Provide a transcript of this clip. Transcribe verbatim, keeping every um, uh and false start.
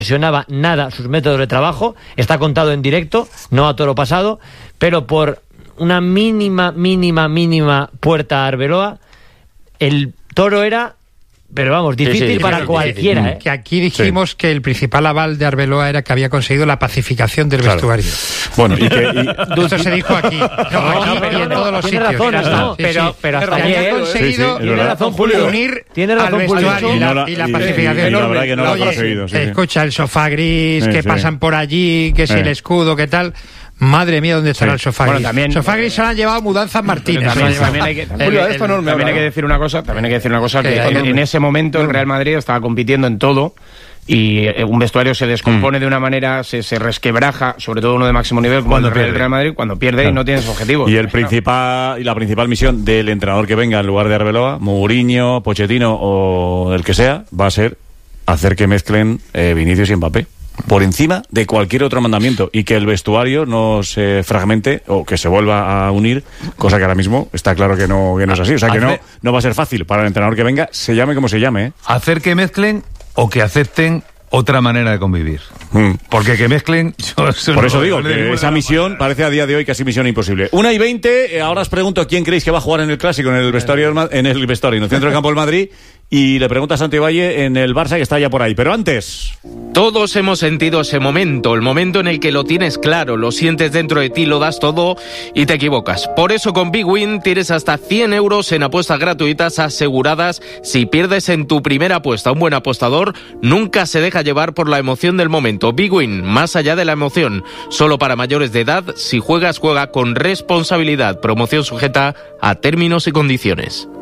presionaba nada sus métodos de trabajo, está contado en directo, no a toro pasado, pero por una mínima, mínima, mínima puerta a Arbeloa, el toro era, pero vamos, difícil sí, sí, para sí, cualquiera. Sí, sí. ¿eh? Que aquí dijimos sí. que el principal aval de Arbeloa era que había conseguido la pacificación del claro. vestuario. Bueno, y que... Y... Esto se dijo aquí, no, aquí no, pero, y en todos los tiene sitios. Razón, ¿no? sí, pero, sí. pero hasta que había conseguido sí, sí, tiene razón, Julio. unir tiene razón, al vestuario y la, y la pacificación. Y, y la verdad que no lo ha conseguido. Sí, escucha, el sofá gris, sí, que sí. pasan por allí, que si sí. el escudo, que tal... Madre mía, ¿dónde estará sí. el sofá gris? Bueno, también, sofá gris se lo han llevado Mudanzas Martínez. También, también, hay que, también, el, esto el, también hay que decir una cosa, también hay que decir una cosa, que en, en ese momento el Real Madrid estaba compitiendo en todo y un vestuario se descompone mm. de una manera, se, se resquebraja, sobre todo uno de máximo nivel como el Real, Real Madrid, cuando pierde claro. y no tiene sus objetivos. Y el principal y la principal misión del entrenador que venga en lugar de Arbeloa, Mourinho, Pochettino o el que sea, va a ser hacer que mezclen eh, Vinicius y Mbappé por encima de cualquier otro mandamiento y que el vestuario no se fragmente o que se vuelva a unir, cosa que ahora mismo está claro que no, que no es así. O sea, que no, no va a ser fácil para el entrenador que venga, se llame como se llame. ¿eh? Hacer que mezclen o que acepten otra manera de convivir. Mm. Porque que mezclen... Yo, eso Por no, eso digo no que esa misión manera. Parece a día de hoy casi misión imposible. Una y veinte, eh, ahora os pregunto quién creéis que va a jugar en el Clásico, en el vestuario, en el vestuario, en el centro del campo del Madrid, y le pregunta a Santi Valle en el Barça, que está ya por ahí. Pero antes... Todos hemos sentido ese momento, el momento en el que lo tienes claro, lo sientes dentro de ti, lo das todo y te equivocas. Por eso con Big Win tienes hasta cien euros en apuestas gratuitas aseguradas si pierdes en tu primera apuesta. Un buen apostador nunca se deja llevar por la emoción del momento. Big Win, más allá de la emoción, solo para mayores de edad. Si juegas, juega con responsabilidad. Promoción sujeta a términos y condiciones.